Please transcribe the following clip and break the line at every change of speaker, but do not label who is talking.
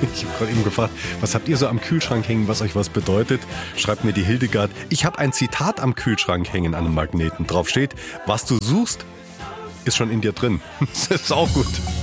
Ich habe gerade eben gefragt, was habt ihr so am Kühlschrank hängen, was euch was bedeutet? Schreibt mir die Hildegard. Ich habe ein Zitat am Kühlschrank hängen an einem Magneten. Drauf steht, was du suchst, ist schon in dir drin. Das ist auch gut.